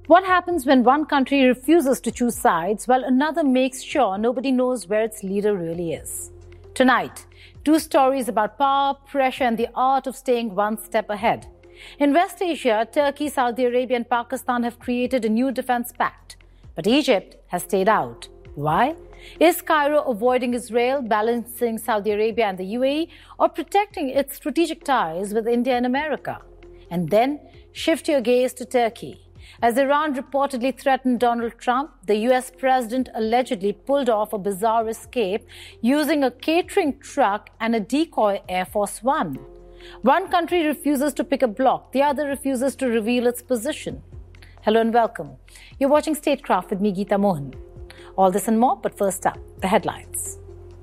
What happens when one country refuses to choose sides while another makes sure nobody knows where its leader really is? Tonight, two stories about power, pressure, and the art of staying one step ahead. In West Asia, Turkey, Saudi Arabia, and Pakistan have created a new defense pact. But Egypt has stayed out. Why? Is Cairo avoiding Israel, balancing Saudi Arabia and the UAE, or protecting its strategic ties with India and America? And then shift your gaze to Turkey. As Iran reportedly threatened Donald Trump, the US president allegedly pulled off a bizarre escape using a catering truck and a decoy Air Force One. One country refuses to pick a block, the other refuses to reveal its position. Hello and welcome. You're watching Statecraft with me, Geeta Mohan. All this and more, but first up, the headlines.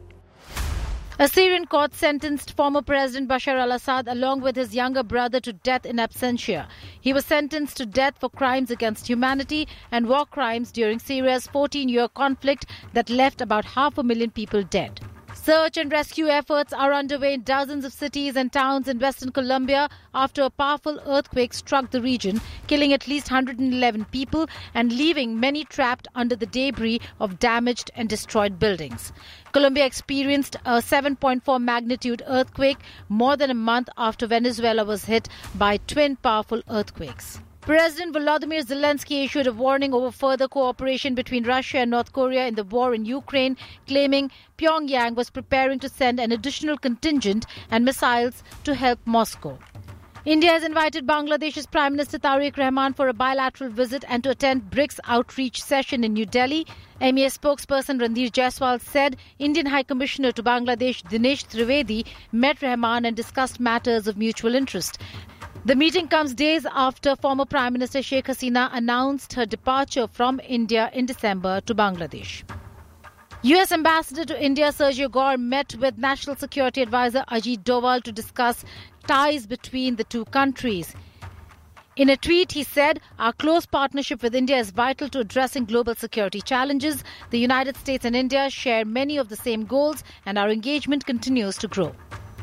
A Syrian court sentenced former President Bashar al-Assad along with his younger brother to death in absentia. He was sentenced to death for crimes against humanity and war crimes during Syria's 14-year conflict that left about 500,000 people dead. Search and rescue efforts are underway in dozens of cities and towns in Western Colombia after a powerful earthquake struck the region, killing at least 111 people and leaving many trapped under the debris of damaged and destroyed buildings. Colombia experienced a 7.4 magnitude earthquake more than a month after Venezuela was hit by twin powerful earthquakes. President Volodymyr Zelensky issued a warning over further cooperation between Russia and North Korea in the war in Ukraine, claiming Pyongyang was preparing to send an additional contingent and missiles to help Moscow. India has invited Bangladesh's Prime Minister Tariq Rahman for a bilateral visit and to attend BRICS outreach session in New Delhi. MEA spokesperson Randhir Jaiswal said Indian High Commissioner to Bangladesh Dinesh Trivedi met Rahman and discussed matters of mutual interest. The meeting comes days after former Prime Minister Sheikh Hasina announced her departure from India in December to Bangladesh. US Ambassador to India Sergio Gore met with National Security Advisor Ajit Doval to discuss ties between the two countries. In a tweet, he said, "Our close partnership with India is vital to addressing global security challenges. The United States and India share many of the same goals, and our engagement continues to grow."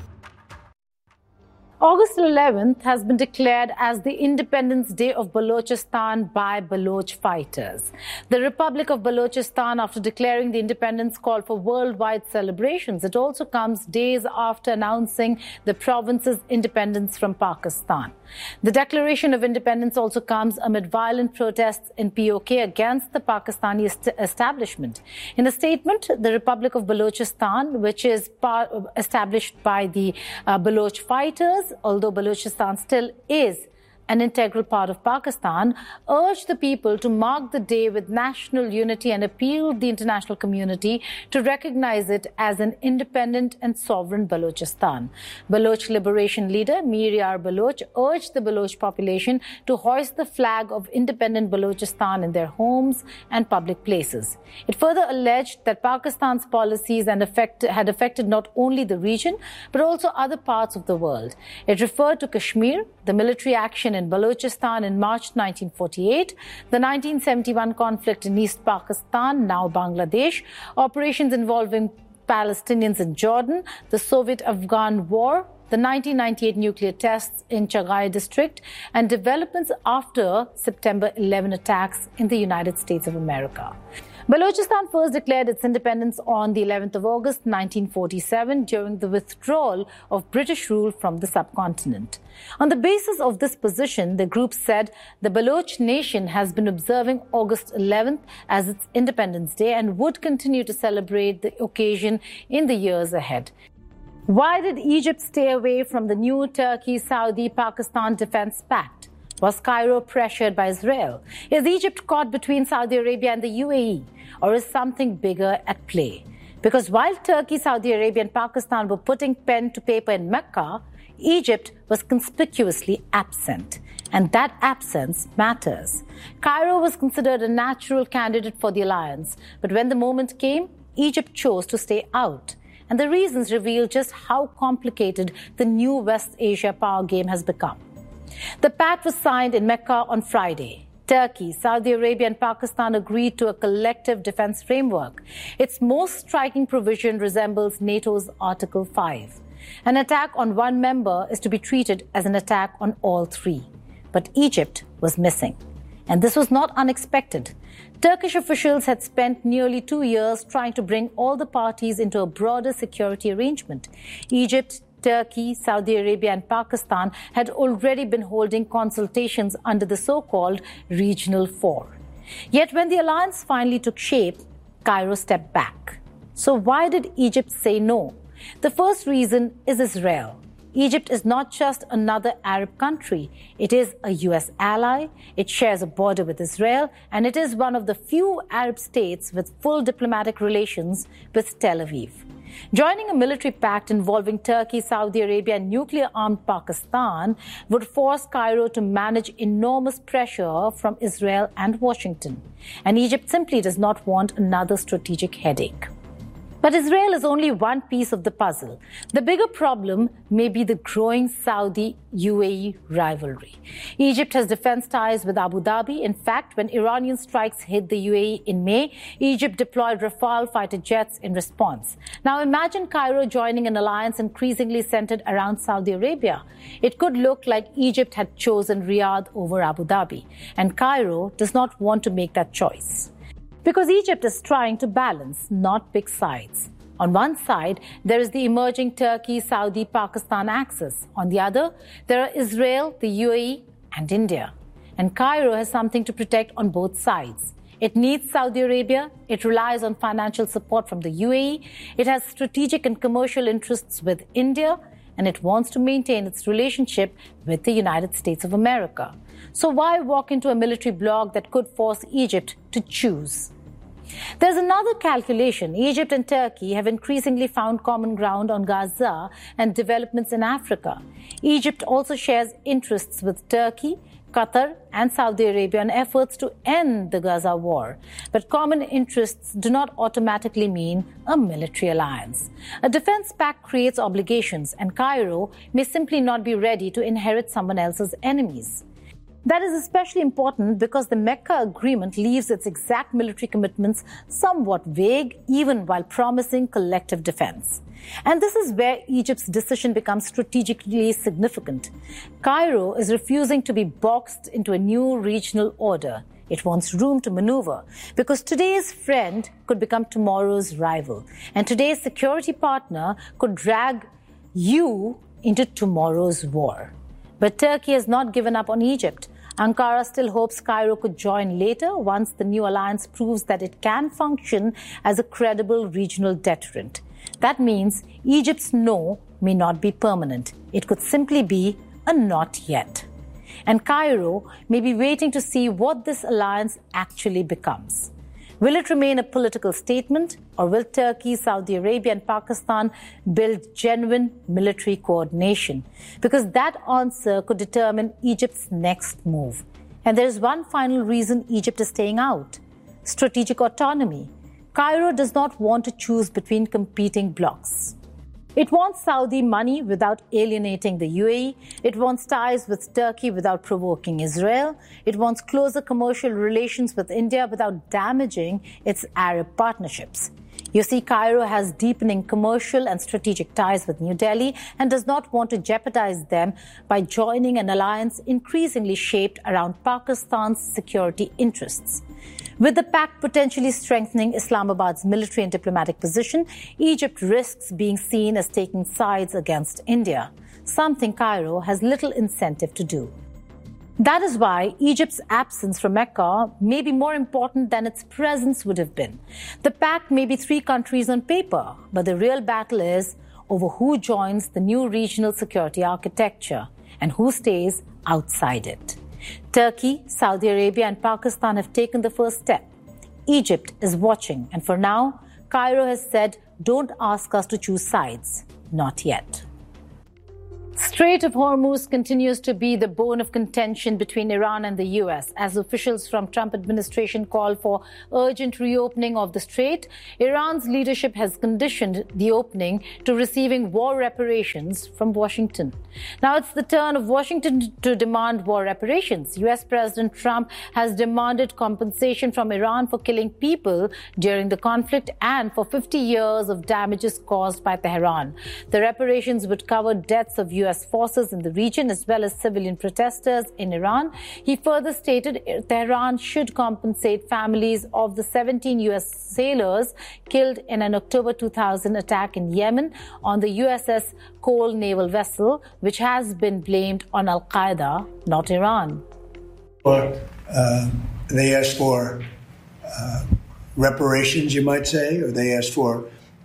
August 11th has been declared as the Independence Day of Balochistan by Baloch fighters. The Republic of Balochistan, after declaring the independence, called for worldwide celebrations. It also comes days after announcing the province's independence from Pakistan. The declaration of independence also comes amid violent protests in POK against the Pakistani establishment. In a statement, the Republic of Balochistan, which is established by the Baloch fighters, although Balochistan still is an integral part of Pakistan, urged the people to mark the day with national unity and appealed the international community to recognize it as an independent and sovereign Balochistan. Baloch liberation leader Mir Yar Baloch urged the Baloch population to hoist the flag of independent Balochistan in their homes and public places. It further alleged that Pakistan's policies had affected not only the region but also other parts of the world. It referred to Kashmir, the military action in Balochistan in March 1948, the 1971 conflict in East Pakistan, now Bangladesh, operations involving Palestinians in Jordan, the Soviet-Afghan War, the 1998 nuclear tests in Chagai district, and developments after September 11 attacks in the United States of America. Balochistan first declared its independence on the 11th of August 1947 during the withdrawal of British rule from the subcontinent. On the basis of this position, the group said the Baloch nation has been observing August 11th as its Independence Day and would continue to celebrate the occasion in the years ahead. Why did Egypt stay away from the new Turkey-Saudi-Pakistan defense pact? Was Cairo pressured by Israel? Is Egypt caught between Saudi Arabia and the UAE? Or is something bigger at play? Because while Turkey, Saudi Arabia and Pakistan were putting pen to paper in Mecca, Egypt was conspicuously absent. And that absence matters. Cairo was considered a natural candidate for the alliance. But when the moment came, Egypt chose to stay out. And the reasons reveal just how complicated the new West Asia power game has become. The pact was signed in Mecca on Friday. Turkey, Saudi Arabia and Pakistan agreed to a collective defense framework. Its most striking provision resembles NATO's Article 5. An attack on one member is to be treated as an attack on all three. But Egypt was missing. And this was not unexpected. Turkish officials had spent nearly 2 years trying to bring all the parties into a broader security arrangement. Egypt, Turkey, Saudi Arabia and Pakistan had already been holding consultations under the so-called Regional Four. Yet when the alliance finally took shape, Cairo stepped back. So why did Egypt say no? The first reason is Israel. Egypt is not just another Arab country. It is a US ally, it shares a border with Israel, and it is one of the few Arab states with full diplomatic relations with Tel Aviv. Joining a military pact involving Turkey, Saudi Arabia, and nuclear-armed Pakistan would force Cairo to manage enormous pressure from Israel and Washington. And Egypt simply does not want another strategic headache. But Israel is only one piece of the puzzle. The bigger problem may be the growing Saudi-UAE rivalry. Egypt has defense ties with Abu Dhabi. In fact, when Iranian strikes hit the UAE in May, Egypt deployed Rafale fighter jets in response. Now imagine Cairo joining an alliance increasingly centered around Saudi Arabia. It could look like Egypt had chosen Riyadh over Abu Dhabi, and Cairo does not want to make that choice. Because Egypt is trying to balance, not pick sides. On one side, there is the emerging Turkey, Saudi, Pakistan axis. On the other, there are Israel, the UAE, and India. And Cairo has something to protect on both sides. It needs Saudi Arabia, it relies on financial support from the UAE, it has strategic and commercial interests with India, and it wants to maintain its relationship with the United States of America. So why walk into a military bloc that could force Egypt to choose? There's another calculation. Egypt and Turkey have increasingly found common ground on Gaza and developments in Africa. Egypt also shares interests with Turkey, Qatar and Saudi Arabia on efforts to end the Gaza war. But common interests do not automatically mean a military alliance. A defense pact creates obligations, and Cairo may simply not be ready to inherit someone else's enemies. That is especially important because the Mecca Agreement leaves its exact military commitments somewhat vague, even while promising collective defense. And this is where Egypt's decision becomes strategically significant. Cairo is refusing to be boxed into a new regional order. It wants room to maneuver because today's friend could become tomorrow's rival, and today's security partner could drag you into tomorrow's war. But Turkey has not given up on Egypt. Ankara still hopes Cairo could join later once the new alliance proves that it can function as a credible regional deterrent. That means Egypt's no may not be permanent. It could simply be a not yet. And Cairo may be waiting to see what this alliance actually becomes. Will it remain a political statement, or will Turkey, Saudi Arabia and Pakistan build genuine military coordination? Because that answer could determine Egypt's next move. And there is one final reason Egypt is staying out: strategic autonomy. Cairo does not want to choose between competing blocs. It wants Saudi money without alienating the UAE. It wants ties with Turkey without provoking Israel. It wants closer commercial relations with India without damaging its Arab partnerships. You see, Cairo has deepening commercial and strategic ties with New Delhi and does not want to jeopardize them by joining an alliance increasingly shaped around Pakistan's security interests. With the pact potentially strengthening Islamabad's military and diplomatic position, Egypt risks being seen as taking sides against India, something Cairo has little incentive to do. That is why Egypt's absence from Mecca may be more important than its presence would have been. The pact may be 3 countries on paper, but the real battle is over who joins the new regional security architecture and who stays outside it. Turkey, Saudi Arabia and Pakistan have taken the first step. Egypt is watching, and for now, Cairo has said, don't ask us to choose sides. Not yet. Strait of Hormuz continues to be the bone of contention between Iran and the US. As officials from Trump administration call for urgent reopening of the strait, Iran's leadership has conditioned the opening to receiving war reparations from Washington. Now it's the turn of Washington to demand war reparations. US President Trump has demanded compensation from Iran for killing people during the conflict and for 50 years of damages caused by Tehran. The reparations would cover deaths of US U.S. forces in the region as well as civilian protesters in Iran. He further stated Tehran should compensate families of the 17 U.S. sailors killed in an October 2000 attack in Yemen on the USS Cole naval vessel, which has been blamed on Al-Qaeda, not Iran. They asked for reparations, you might say, or they asked for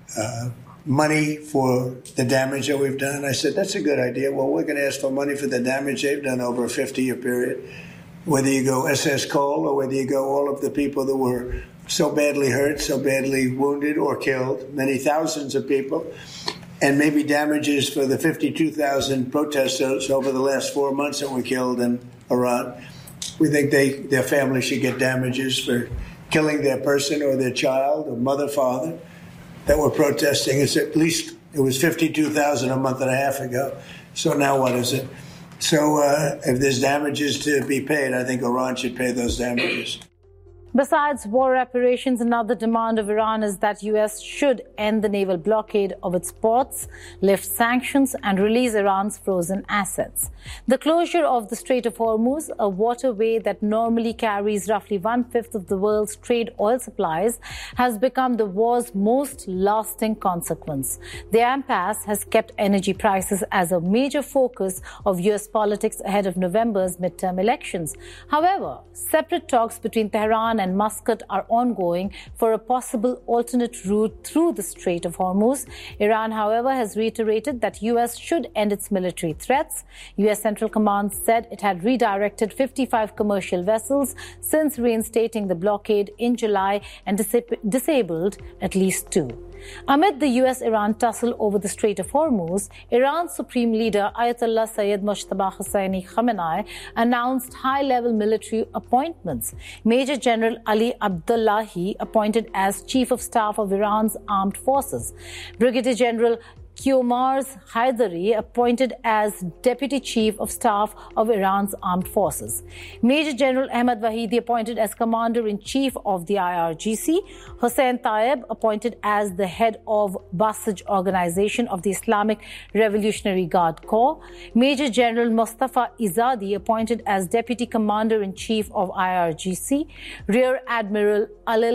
money for the damage that we've done. I said, that's a good idea. Well, we're going to ask for money for the damage they've done over a 50-year period. Whether you go SS Cole or whether you go all of the people that were so badly hurt, so badly wounded or killed, many thousands of people, and maybe damages for the 52,000 protesters over the last 4 months that were killed in Iran. We think their family should get damages for killing their person or their child or mother, father that were protesting. It's at least, it was 52,000 a month and a half ago. So now what is it? So if there's damages to be paid, I think Iran should pay those damages. Besides war reparations, another demand of Iran is that U.S. should end the naval blockade of its ports, lift sanctions, and release Iran's frozen assets. The closure of the Strait of Hormuz, a waterway that normally carries roughly 1/5 of the world's trade oil supplies, has become the war's most lasting consequence. The impasse has kept energy prices as a major focus of U.S. politics ahead of November's midterm elections. However, separate talks between Tehran and Muscat are ongoing for a possible alternate route through the Strait of Hormuz. Iran, however, has reiterated that U.S. should end its military threats. U.S. Central Command said it had redirected 55 commercial vessels since reinstating the blockade in July and disabled at least 2. Amid the U.S.-Iran tussle over the Strait of Hormuz, Iran's Supreme Leader Ayatollah Sayyid Mojtaba Hosseini Khamenei announced high-level military appointments. Major General Ali Abdullahi appointed as Chief of Staff of Iran's armed forces. Brigadier General Qiomars Haidari appointed as Deputy Chief of Staff of Iran's armed forces. Major General Ahmad Vahidi appointed as Commander-in-Chief of the IRGC. Hossein Tayeb appointed as the head of Basij Organization of the Islamic Revolutionary Guard Corps. Major General Mustafa Izadi appointed as Deputy Commander-in-Chief of IRGC. Rear Admiral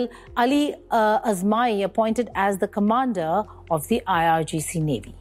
Ali Azmai appointed as the Commander of the IRGC Navy.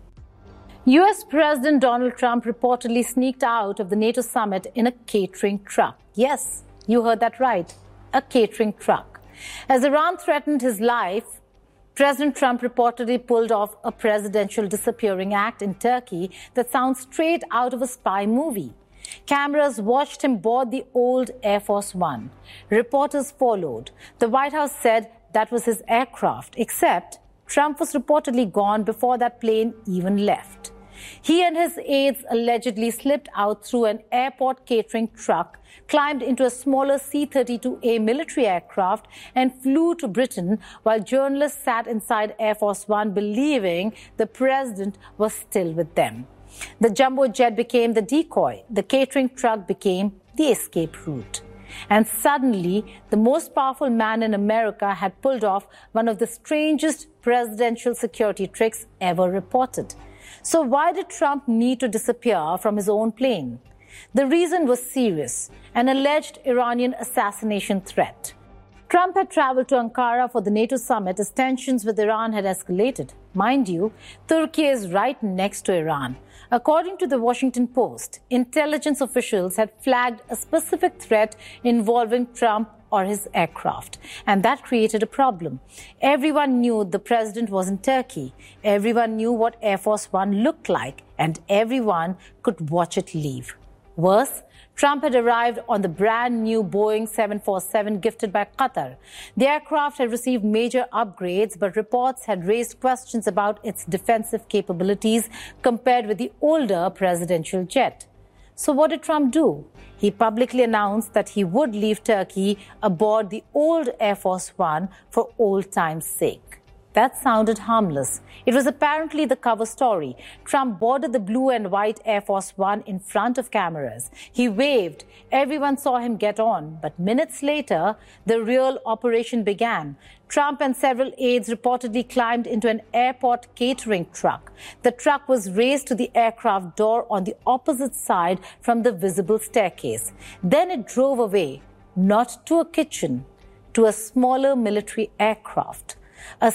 U.S. President Donald Trump reportedly sneaked out of the NATO summit in a catering truck. Yes, you heard that right, a catering truck. As Iran threatened his life, President Trump reportedly pulled off a presidential disappearing act in Turkey that sounds straight out of a spy movie. Cameras watched him board the old Air Force One. Reporters followed. The White House said that was his aircraft, except Trump was reportedly gone before that plane even left. He and his aides allegedly slipped out through an airport catering truck, climbed into a smaller C-32A military aircraft, and flew to Britain while journalists sat inside Air Force One believing the president was still with them. The jumbo jet became the decoy. The catering truck became the escape route. And suddenly, the most powerful man in America had pulled off one of the strangest presidential security tricks ever reported. So why did Trump need to disappear from his own plane? The reason was serious, an alleged Iranian assassination threat. Trump had traveled to Ankara for the NATO summit as tensions with Iran had escalated. Mind you, Turkey is right next to Iran. According to the Washington Post, intelligence officials had flagged a specific threat involving Trump or his aircraft, and that created a problem. Everyone knew the president was in Turkey. Everyone knew what Air Force One looked like, and everyone could watch it leave. Worse, Trump had arrived on the brand new Boeing 747 gifted by Qatar. The aircraft had received major upgrades, but reports had raised questions about its defensive capabilities compared with the older presidential jet. So what did Trump do? He publicly announced that he would leave Turkey aboard the old Air Force One for old time's sake. That sounded harmless. It was apparently the cover story. Trump boarded the blue and white Air Force One in front of cameras. He waved. Everyone saw him get on. But minutes later, the real operation began. Trump and several aides reportedly climbed into an airport catering truck. The truck was raised to the aircraft door on the opposite side from the visible staircase. Then it drove away, not to a kitchen, to a smaller military aircraft, a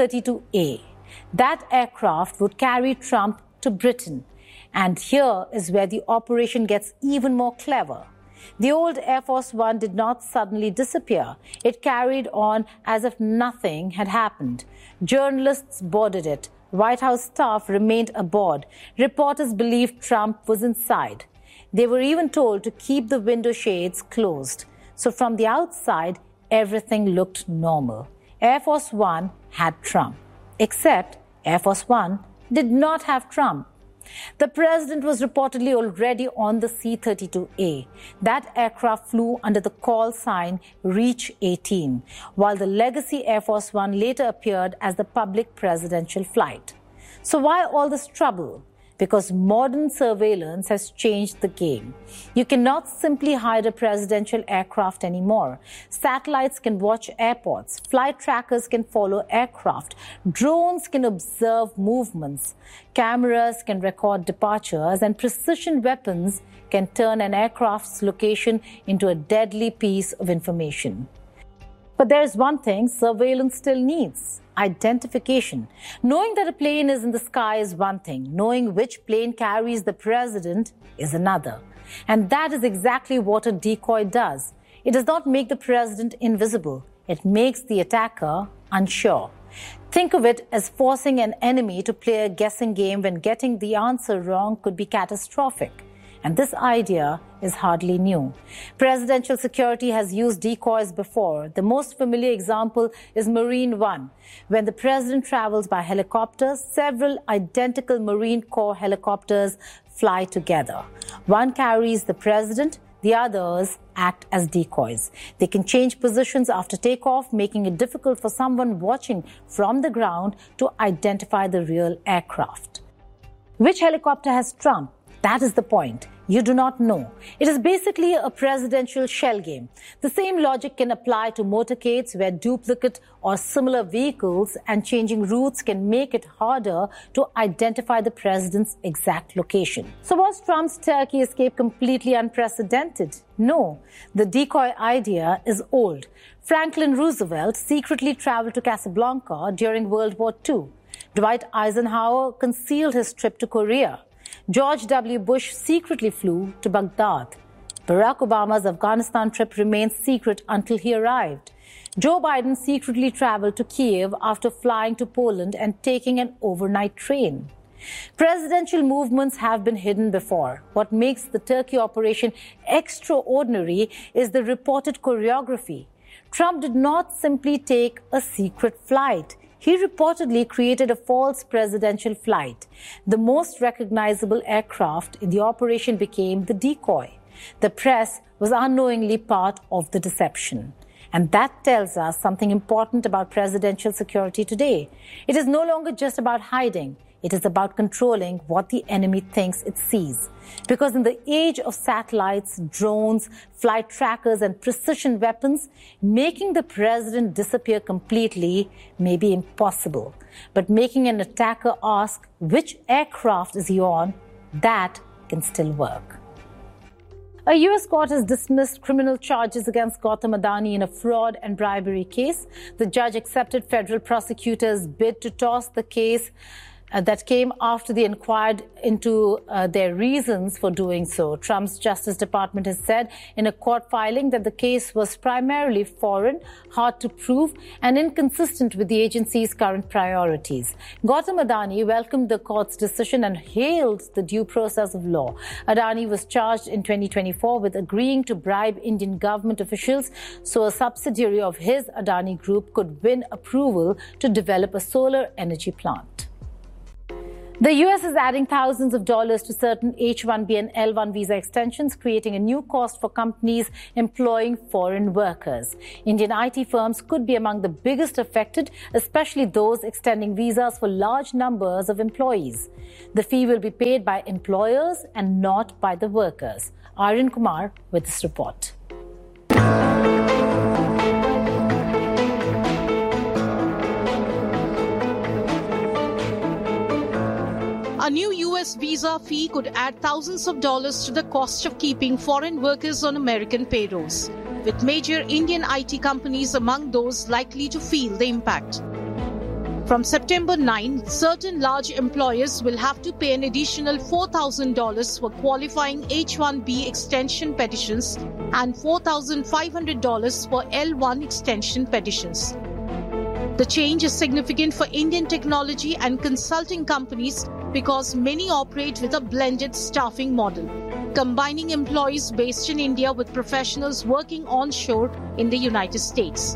C-32A. That aircraft would carry Trump to Britain. And here is where the operation gets even more clever. The old Air Force One did not suddenly disappear. It carried on as if nothing had happened. Journalists boarded it. White House staff remained aboard. Reporters believed Trump was inside. They were even told to keep the window shades closed. So from the outside, everything looked normal. Air Force One had Trump. Except Air Force One did not have Trump. The president was reportedly already on the C-32A. That aircraft flew under the call sign Reach 18, while the legacy Air Force One later appeared as the public presidential flight. So why all this trouble? Because modern surveillance has changed the game. You cannot simply hide a presidential aircraft anymore. Satellites can watch airports. Flight trackers can follow aircraft. Drones can observe movements. Cameras can record departures, and precision weapons can turn an aircraft's location into a deadly piece of information. But there is one thing surveillance still needs: identification. Knowing that a plane is in the sky is one thing. Knowing which plane carries the president is another. And that is exactly what a decoy does. It does not make the president invisible. It makes the attacker unsure. Think of it as forcing an enemy to play a guessing game when getting the answer wrong could be catastrophic. And this idea is hardly new. Presidential security has used decoys before. The most familiar example is Marine One. When the president travels by helicopter, several identical Marine Corps helicopters fly together. One carries the president, the others act as decoys. They can change positions after takeoff, making it difficult for someone watching from the ground to identify the real aircraft. Which helicopter has Trump? That is the point. You do not know. It is basically a presidential shell game. The same logic can apply to motorcades where duplicate or similar vehicles and changing routes can make it harder to identify the president's exact location. So was Trump's Turkey escape completely unprecedented? No. The decoy idea is old. Franklin Roosevelt secretly traveled to Casablanca during World War II. Dwight Eisenhower concealed his trip to Korea. George W. Bush secretly flew to Baghdad. Barack Obama's Afghanistan trip remained secret until he arrived. Joe Biden secretly traveled to Kiev after flying to Poland and taking an overnight train. Presidential movements have been hidden before. What makes the Turkey operation extraordinary is the reported choreography. Trump did not simply take a secret flight. He reportedly created a false presidential flight. The most recognizable aircraft in the operation became the decoy. The press was unknowingly part of the deception. And that tells us something important about presidential security today. It is no longer just about hiding. It is about controlling what the enemy thinks it sees. Because in the age of satellites, drones, flight trackers, and precision weapons, making the president disappear completely may be impossible. But making an attacker ask which aircraft is he on, that can still work. A U.S. court has dismissed criminal charges against Gautam Adani in a fraud and bribery case. The judge accepted federal prosecutors' bid to toss the case that came after they inquired into their reasons for doing so. Trump's Justice Department has said in a court filing that the case was primarily foreign, hard to prove, and inconsistent with the agency's current priorities. Gautam Adani welcomed the court's decision and hailed the due process of law. Adani was charged in 2024 with agreeing to bribe Indian government officials so a subsidiary of his Adani Group could win approval to develop a solar energy plant. The US is adding thousands of dollars to certain H-1B and L-1 visa extensions, creating a new cost for companies employing foreign workers. Indian IT firms could be among the biggest affected, especially those extending visas for large numbers of employees. The fee will be paid by employers and not by the workers. Aryan Kumar with this report. A new US visa fee could add thousands of dollars to the cost of keeping foreign workers on American payrolls, with major Indian IT companies among those likely to feel the impact. From September 9, certain large employers will have to pay an additional $4,000 for qualifying H-1B extension petitions and $4,500 for L-1 extension petitions. The change is significant for Indian technology and consulting companies because many operate with a blended staffing model, combining employees based in India with professionals working onshore in the United States.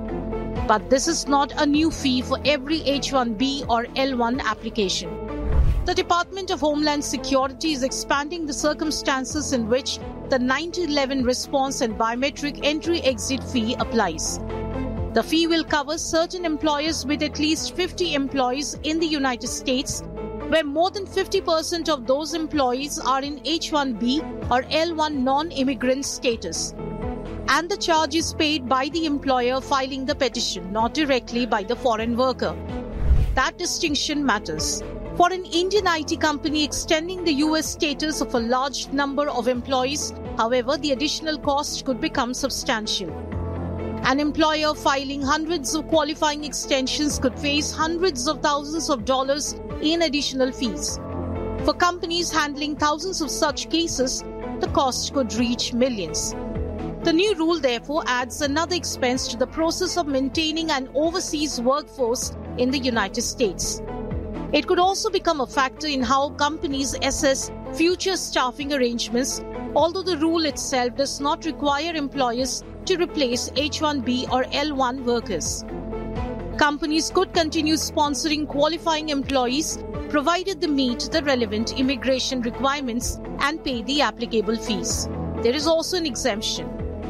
But this is not a new fee for every H-1B or L-1 application. The Department of Homeland Security is expanding the circumstances in which the 9/11 response and biometric entry-exit fee applies. The fee will cover certain employers with at least 50 employees in the United States, where more than 50% of those employees are in H-1B or L-1 non-immigrant status. And the charge is paid by the employer filing the petition, not directly by the foreign worker. That distinction matters. For an Indian IT company extending the US status of a large number of employees, however, the additional cost could become substantial. An employer filing hundreds of qualifying extensions could face hundreds of thousands of dollars in additional fees. For companies handling thousands of such cases, the cost could reach millions. The new rule therefore adds another expense to the process of maintaining an overseas workforce in the United States. It could also become a factor in how companies assess future staffing arrangements, although the rule itself does not require employers to replace H-1B or L-1 workers. Companies could continue sponsoring qualifying employees provided they meet the relevant immigration requirements and pay the applicable fees. There is also an exemption.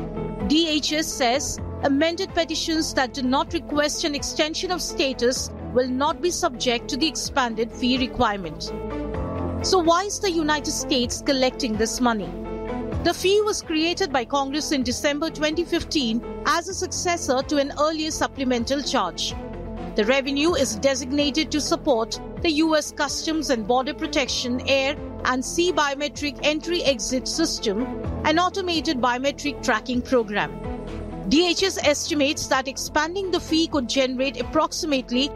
DHS says amended petitions that do not request an extension of status will not be subject to the expanded fee requirement. So why is the United States collecting this money? The fee was created by Congress in December 2015 as a successor to an earlier supplemental charge. The revenue is designated to support the U.S. Customs and Border Protection Air and Sea Biometric Entry-Exit System, an automated biometric tracking program. DHS estimates that expanding the fee could generate approximately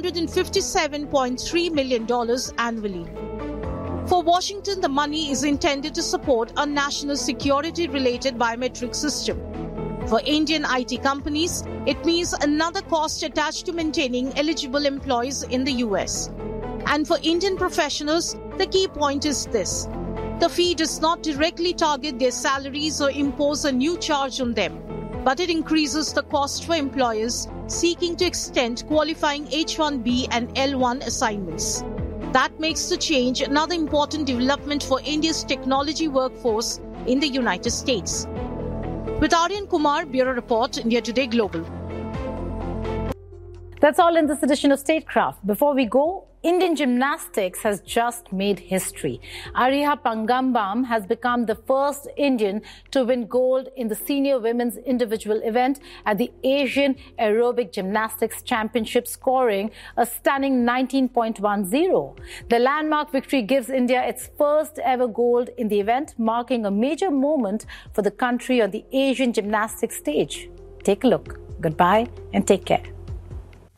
$157.3 million annually. For Washington, the money is intended to support a national security-related biometric system. For Indian IT companies, it means another cost attached to maintaining eligible employees in the US. And for Indian professionals, the key point is this. The fee does not directly target their salaries or impose a new charge on them, but it increases the cost for employers seeking to extend qualifying H-1B and L-1 assignments. That makes the change another important development for India's technology workforce in the United States. With Aryan Kumar, Bureau Report, India Today Global. That's all in this edition of Statecraft. Before we go, Indian gymnastics has just made history. Ariha Pangambam has become the first Indian to win gold in the senior women's individual event at the Asian Aerobic Gymnastics Championship, scoring a stunning 19.10. The landmark victory gives India its first ever gold in the event, marking a major moment for the country on the Asian gymnastics stage. Take a look. Goodbye and take care.